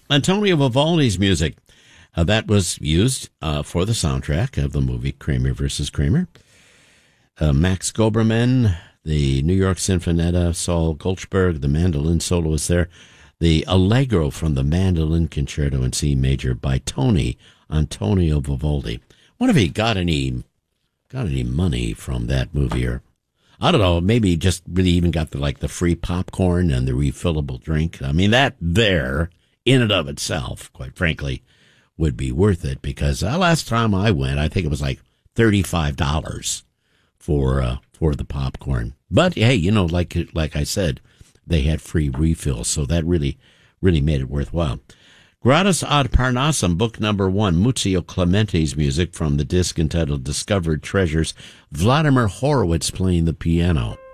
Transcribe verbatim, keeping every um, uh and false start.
Antonio Vivaldi's music. Uh, that was used uh, for the soundtrack of the movie Kramer versus Kramer. Uh, Max Goberman, the New York Sinfonetta, Saul Goldberg, the mandolin soloist there. The Allegro from the Mandolin Concerto in C Major by Tony Antonio Vivaldi. What if he got any got any money from that movie? Or I don't know, maybe just really even got the like the free popcorn and the refillable drink. I mean, that there in and of itself, quite frankly, would be worth it, because uh, last time I went, I think it was like thirty-five dollars for uh, for the popcorn. But hey, you know, like like I said, they had free refills, so that really, really made it worthwhile. Gradus ad Parnassum, book number one, Muzio Clementi's music from the disc entitled Discovered Treasures. Vladimir Horowitz playing the piano.